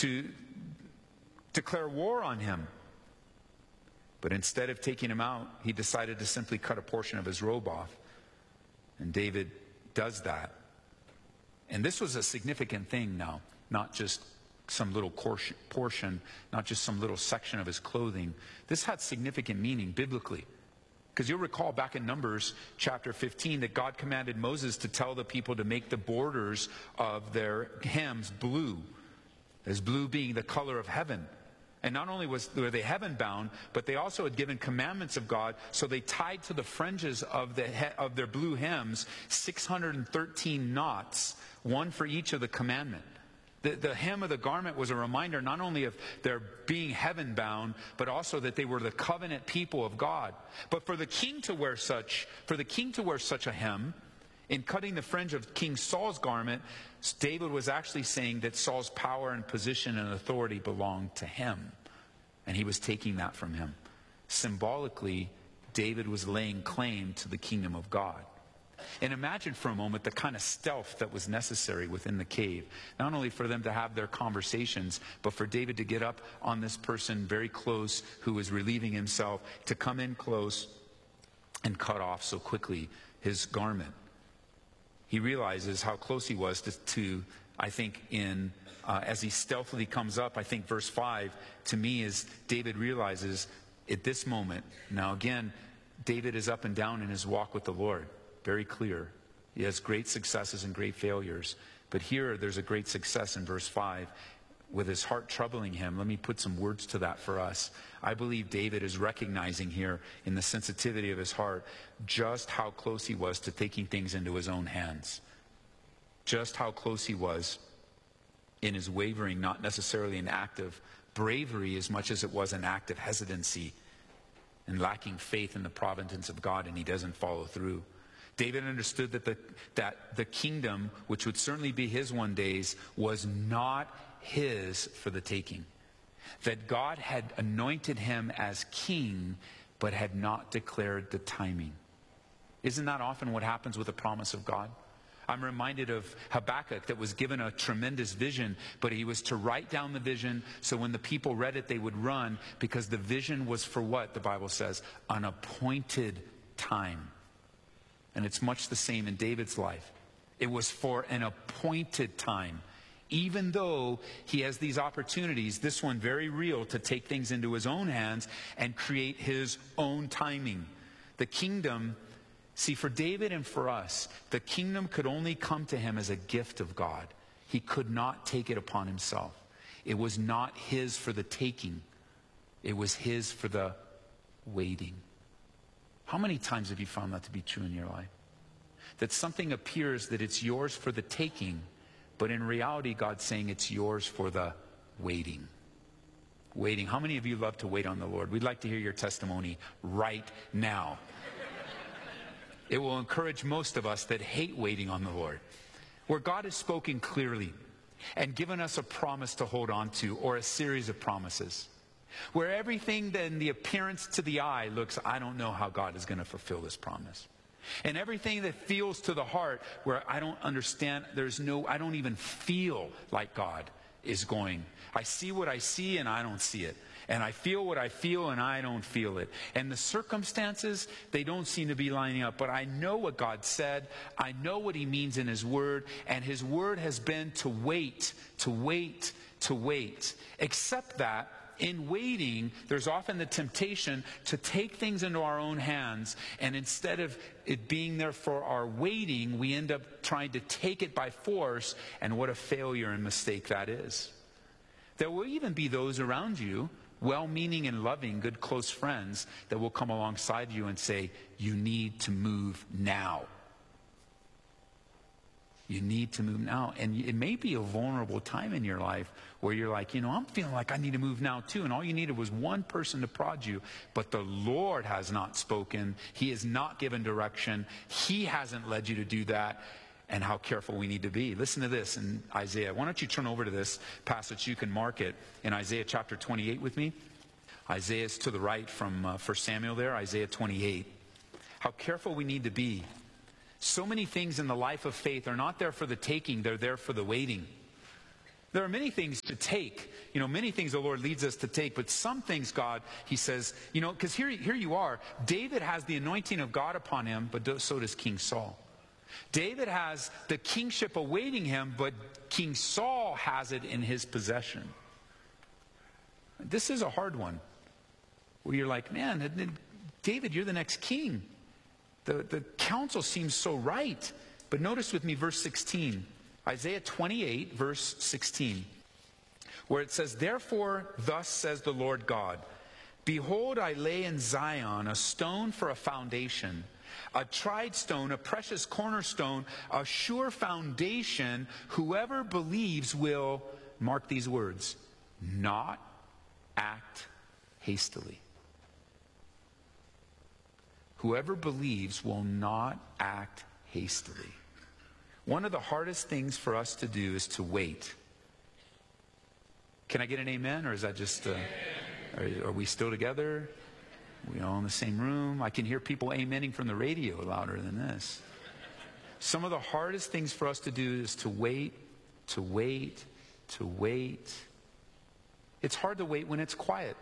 to declare war on him. But instead of taking him out, he decided to simply cut a portion of his robe off. And David does that. And this was a significant thing now, not just some little portion, not just some little section of his clothing. This had significant meaning biblically. Because you'll recall back in Numbers chapter 15 that God commanded Moses to tell the people to make the borders of their hems blue, as blue being the color of heaven. And not only were they heaven bound, but they also had given commandments of God. So they tied to the fringes of their blue hems 613 knots, one for each of the commandment. The hem of the garment was a reminder not only of their being heaven bound, but also that they were the covenant people of God. But for the king to wear such a hem, in cutting the fringe of King Saul's garment, David was actually saying that Saul's power and position and authority belonged to him. And he was taking that from him. Symbolically, David was laying claim to the kingdom of God. And imagine for a moment the kind of stealth that was necessary within the cave. Not only for them to have their conversations, but for David to get up on this person very close who was relieving himself, to come in close and cut off so quickly his garment. He realizes how close he was to I think, as he stealthily comes up, I think verse 5, to me, is David realizes at this moment, now again, David is up and down in his walk with the Lord, very clear. He has great successes and great failures. But here, there's a great success in verse 5. With his heart troubling him, let me put some words to that for us. I believe David is recognizing here in the sensitivity of his heart just how close he was to taking things into his own hands. Just how close he was in his wavering, not necessarily an act of bravery as much as it was an act of hesitancy and lacking faith in the providence of God, and he doesn't follow through. David understood that the kingdom, which would certainly be his one day, was not his for the taking. That God had anointed him as king, but had not declared the timing. Isn't that often what happens with the promise of God? I'm reminded of Habakkuk that was given a tremendous vision, but he was to write down the vision so when the people read it, they would run, because the vision was for what? The Bible says, an appointed time. And it's much the same in David's life. It was for an appointed time. Even though he has these opportunities, this one very real, to take things into his own hands and create his own timing. The kingdom, see, for David and for us, the kingdom could only come to him as a gift of God. He could not take it upon himself. It was not his for the taking. It was his for the waiting. How many times have you found that to be true in your life? That something appears that it's yours for the taking, but in reality, God's saying it's yours for the waiting. Waiting. How many of you love to wait on the Lord? We'd like to hear your testimony right now. It will encourage most of us that hate waiting on the Lord. Where God has spoken clearly and given us a promise to hold on to, or a series of promises. Where everything in the appearance to the eye looks, I don't know how God is going to fulfill this promise. And everything that feels to the heart, where I don't understand, I don't even feel like God is going. I see what I see and I don't see it. And I feel what I feel and I don't feel it. And the circumstances, they don't seem to be lining up. But I know what God said. I know what He means in His Word. And His Word has been to wait, to wait, to wait. Except that in waiting, there's often the temptation to take things into our own hands, and instead of it being there for our waiting, we end up trying to take it by force, and what a failure and mistake that is. There will even be those around you, well-meaning and loving, good close friends, that will come alongside you and say, you need to move now. You need to move now. And it may be a vulnerable time in your life where you're like, I'm feeling like I need to move now too. And all you needed was one person to prod you. But the Lord has not spoken. He has not given direction. He hasn't led you to do that. And how careful we need to be. Listen to this in Isaiah. Why don't you turn over to this passage? You can mark it in Isaiah chapter 28 with me. Isaiah is to the right from 1 Samuel there. Isaiah 28. How careful we need to be. So many things in the life of faith are not there for the taking, they're there for the waiting. There are many things to take. Many things the Lord leads us to take, but some things, God, he says, because here you are. David has the anointing of God upon him, but so does King Saul. David has the kingship awaiting him, but King Saul has it in his possession. This is a hard one, where you're like, man, David, you're the next king. The counsel seems so right. But notice with me verse 16. Isaiah 28, verse 16, where it says, "Therefore, thus says the Lord God, behold, I lay in Zion a stone for a foundation, a tried stone, a precious cornerstone, a sure foundation. Whoever believes will," mark these words, "not act hastily." Whoever believes will not act hastily. One of the hardest things for us to do is to wait. Can I get an amen? Or is that just, are we still together? Are we all in the same room? I can hear people amening from the radio louder than this. Some of the hardest things for us to do is to wait, to wait, to wait. It's hard to wait when it's quiet.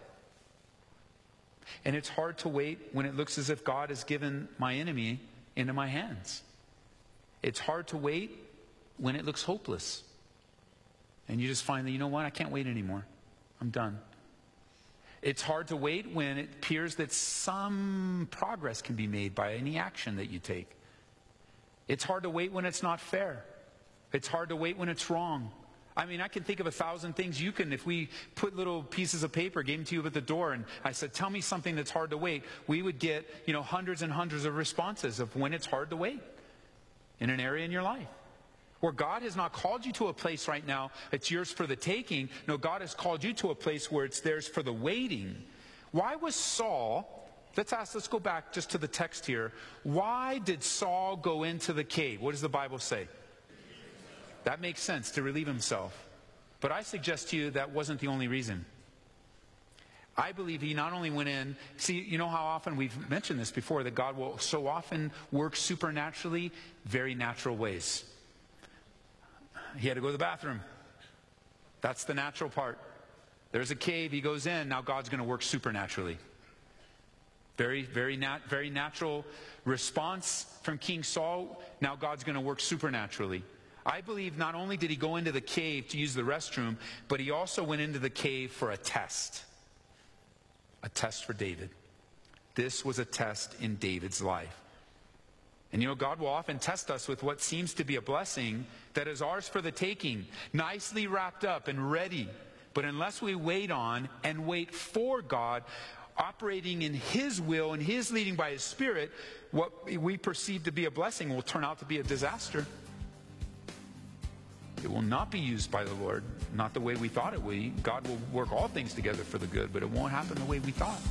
And it's hard to wait when it looks as if God has given my enemy into my hands. It's hard to wait when it looks hopeless. And you just find that, you know what, I can't wait anymore. I'm done. It's hard to wait when it appears that some progress can be made by any action that you take. It's hard to wait when it's not fair. It's hard to wait when it's wrong. I mean, I can think of 1,000 things you can, if we put little pieces of paper, gave them to you at the door, and I said, tell me something that's hard to wait, we would get, hundreds and hundreds of responses of when it's hard to wait in an area in your life. Where God has not called you to a place right now, it's yours for the taking. No, God has called you to a place where it's theirs for the waiting. Why was Saul, let's go back just to the text here. Why did Saul go into the cave? What does the Bible say? That makes sense, to relieve himself. But I suggest to you that wasn't the only reason. I believe he not only went in, see, you know how often we've mentioned this before, that God will so often work supernaturally, very natural ways. He had to go to the bathroom. That's the natural part. There's a cave, he goes in, now God's going to work supernaturally. Very natural response from King Saul, now God's going to work supernaturally. I believe not only did he go into the cave to use the restroom, but he also went into the cave for a test. A test for David. This was a test in David's life. And God will often test us with what seems to be a blessing that is ours for the taking, nicely wrapped up and ready. But unless we wait on and wait for God, operating in His will and His leading by His Spirit, what we perceive to be a blessing will turn out to be a disaster. It will not be used by the Lord, not the way we thought it would. God will work all things together for the good, but it won't happen the way we thought.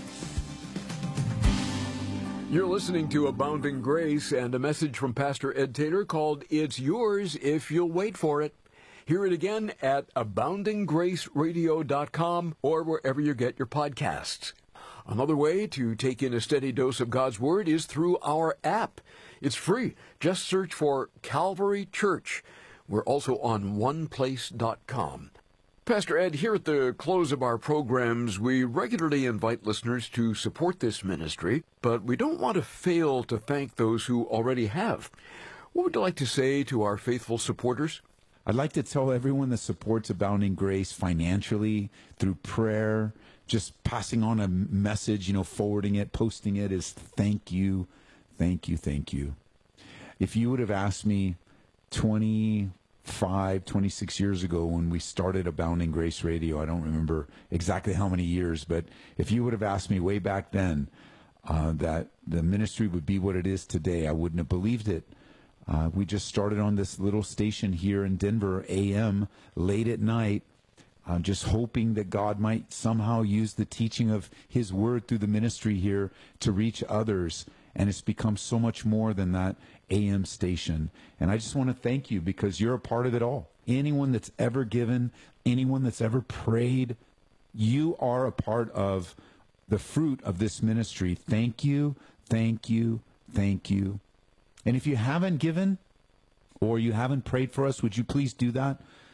You're listening to Abounding Grace and a message from Pastor Ed Taylor called It's Yours If You'll Wait For It. Hear it again at aboundinggraceradio.com or wherever you get your podcasts. Another way to take in a steady dose of God's Word is through our app. It's free. Just search for Calvary Church. We're also on oneplace.com. Pastor Ed, here at the close of our programs, we regularly invite listeners to support this ministry, but we don't want to fail to thank those who already have. What would you like to say to our faithful supporters? I'd like to tell everyone that supports Abounding Grace financially, through prayer, just passing on a message, forwarding it, posting it, is thank you, thank you, thank you. If you would have asked me 26 years ago when we started Abounding Grace Radio, I don't remember exactly how many years, but if you would have asked me way back then that the ministry would be what it is today, I wouldn't have believed it. We just started on this little station here in Denver, AM, late at night, just hoping that God might somehow use the teaching of His Word through the ministry here to reach others. And it's become so much more than that AM station. And I just want to thank you because you're a part of it all. Anyone that's ever given, anyone that's ever prayed, you are a part of the fruit of this ministry. Thank you, thank you, thank you. And if you haven't given or you haven't prayed for us, would you please do that?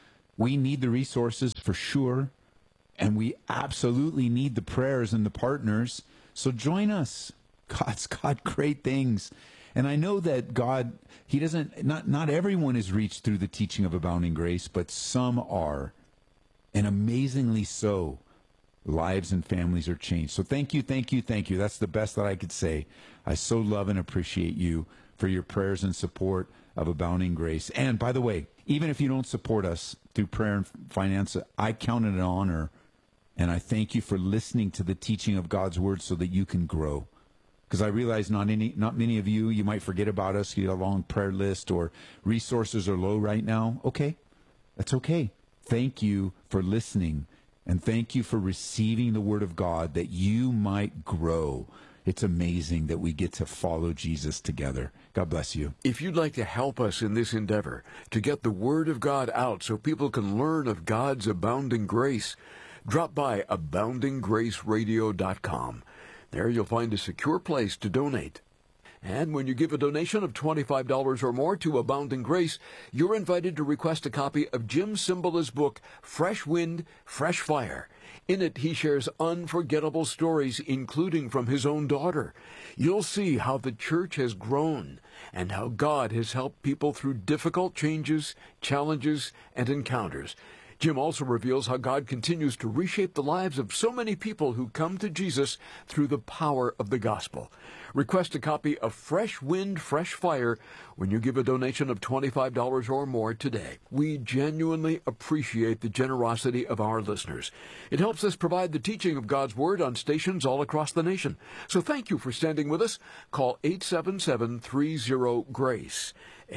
We need the resources for sure, and we absolutely need the prayers and the partners. So join us. God's got great things. And I know that God, He doesn't, not everyone is reached through the teaching of Abounding Grace, but some are. And amazingly so, lives and families are changed. So thank you, thank you, thank you. That's the best that I could say. I so love and appreciate you for your prayers and support of Abounding Grace. And by the way, even if you don't support us through prayer and finance, I count it an honor. And I thank you for listening to the teaching of God's Word so that you can grow. Because I realize not many of you might forget about us. You have a long prayer list or resources are low right now. Okay, that's okay. Thank you for listening, and thank you for receiving the Word of God that you might grow. It's amazing that we get to follow Jesus together. God bless you. If you'd like to help us in this endeavor, to get the Word of God out so people can learn of God's abounding grace, drop by aboundinggraceradio.com. There you'll find a secure place to donate. And when you give a donation of $25 or more to Abounding Grace, you're invited to request a copy of Jim Cymbala's book, Fresh Wind, Fresh Fire. In it, he shares unforgettable stories, including from his own daughter. You'll see how the church has grown and how God has helped people through difficult changes, challenges, and encounters. Jim also reveals how God continues to reshape the lives of so many people who come to Jesus through the power of the gospel. Request a copy of Fresh Wind, Fresh Fire when you give a donation of $25 or more today. We genuinely appreciate the generosity of our listeners. It helps us provide the teaching of God's Word on stations all across the nation. So thank you for standing with us. Call 877-30-GRACE.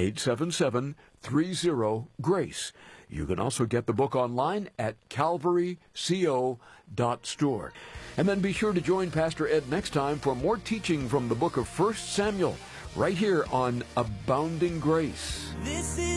877-30-GRACE. You can also get the book online at calvaryco.store. And then be sure to join Pastor Ed next time for more teaching from the book of 1 Samuel, right here on Abounding Grace.